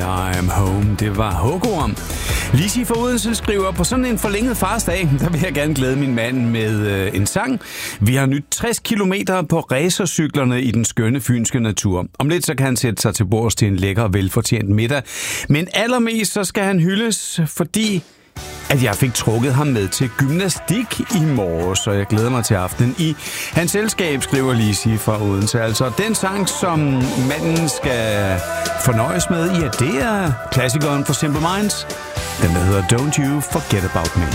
I am home. Det var Hågorm. Lizzie fra Odense skriver, på sådan en forlænget farsdag, der vil jeg gerne glæde min mand med en sang. Vi har nyt 60 kilometer på racercyklerne i den skønne fynske natur. Om lidt så kan han sætte sig til bords til en lækker og velfortjent middag. Men allermest så skal han hyldes, fordi at jeg fik trukket ham med til gymnastik i morges, så jeg glæder mig til aftenen i hans selskab, skriver Lizzie fra Odense. Altså den sang, som manden skal fornøjes med, ja, det er klassikeren for Simple Minds. Den der hedder Don't You Forget About Me.